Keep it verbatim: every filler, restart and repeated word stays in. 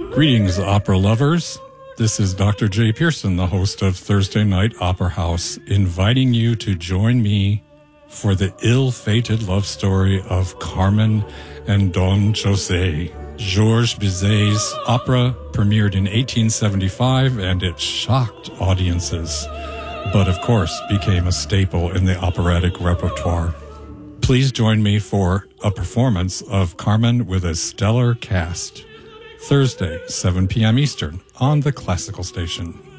Greetings, opera lovers. This is Doctor Jay Pearson, the host of Thursday Night Opera House, inviting you to join me for the ill-fated love story of Carmen and Don José. Georges Bizet's opera premiered in eighteen seventy-five, and it shocked audiences, but of course became a staple in the operatic repertoire. Please join me for a performance of Carmen with a stellar cast. Thursday, seven p.m. Eastern, on the Classical Station.